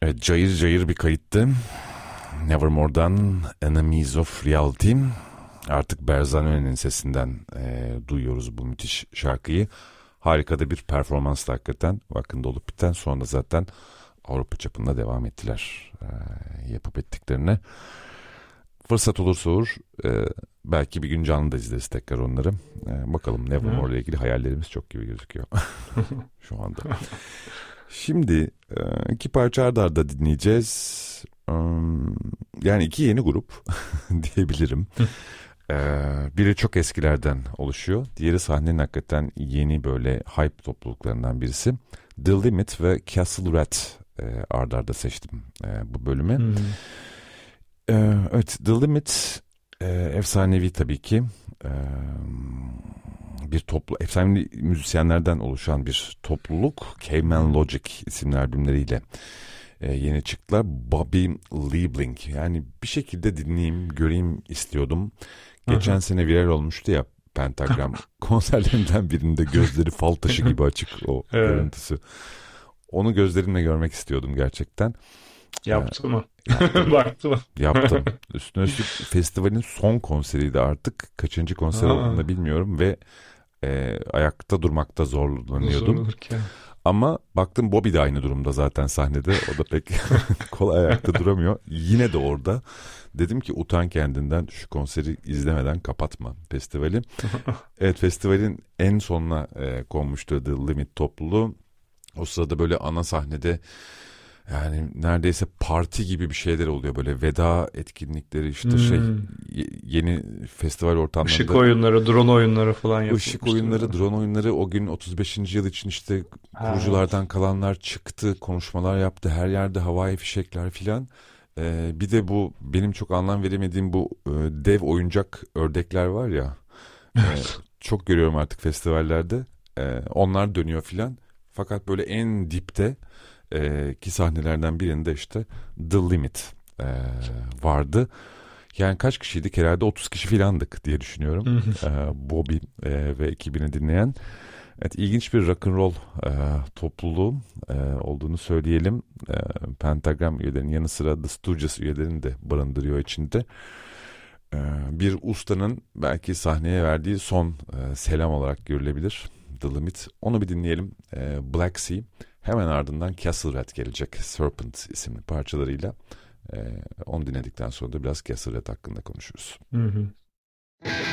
Evet, cayır cayır bir kayıttı. Nevermore'dan Enemies of Reality. Artık Berzan Önen'in sesinden duyuyoruz bu müthiş şarkıyı. Harika da bir performans hakikaten. Vakında olup biten, sonra zaten Avrupa çapında devam ettiler yapıp ettiklerine. Fırsat olursa olur, belki bir gün canlı da izleriz tekrar onları. Bakalım, Nevermore ile ilgili hayallerimiz çok gibi gözüküyor şu anda. Şimdi iki parça arda arda dinleyeceğiz. Yani iki yeni grup diyebilirim. Biri çok eskilerden oluşuyor. Diğeri sahnenin hakikaten yeni böyle hype topluluklarından birisi. The Limit ve Castle Rat arda arda seçtim bu bölümü. Evet, The Limit efsanevi tabii ki. Bir efsanevi müzisyenlerden oluşan bir topluluk. Caveman Logic isimli albümleriyle yeni çıktılar. Bobby Liebling, yani bir şekilde dinleyeyim, göreyim istiyordum. Geçen sene viral olmuştu ya Pentagram konserlerinden birinde, gözleri fal taşı gibi açık o görüntüsü. Onu gözlerimle görmek istiyordum gerçekten. Yaptı mı? Baktı mı? Yaptım. Üstüne üstlük festivalin son konseriydi artık. Kaçıncı konser olduğunu da bilmiyorum ve ayakta durmakta zorlanıyordum. Ama baktım Bobby de aynı durumda zaten sahnede. O da pek kolay ayakta duramıyor. Yine de orada. Dedim ki utan kendinden, şu konseri izlemeden kapatma festivali. Evet, festivalin en sonuna konmuştu The Limit topluluğu. O sırada böyle ana sahnede, yani neredeyse parti gibi bir şeyler oluyor, böyle veda etkinlikleri işte yeni festival ortamlarında. Işık oyunları, drone oyunları falan yapılmıştı. Işık oyunları, drone oyunları, o gün 35. yıl için işte kuruculardan kalanlar çıktı, konuşmalar yaptı, her yerde havai fişekler filan. Bir de bu benim çok anlam veremediğim bu dev oyuncak ördekler var ya, çok görüyorum artık festivallerde, onlar dönüyor filan, fakat böyle en dipte ki sahnelerden birinde işte The Limit vardı. Yani kaç kişiydik? Herhalde 30 kişi filandık diye düşünüyorum. Bobby ve ekibini dinleyen. Evet, ilginç bir rock'n'roll topluluğu olduğunu söyleyelim. Pentagram üyelerinin yanı sıra The Stooges üyelerini de barındırıyor içinde. Bir ustanın belki sahneye verdiği son selam olarak görülebilir The Limit. Onu bir dinleyelim. Black Sea. Hemen ardından Castle Rat gelecek, Serpent isimli parçalarıyla. Onu dinledikten sonra da biraz Castle Rat hakkında konuşuruz.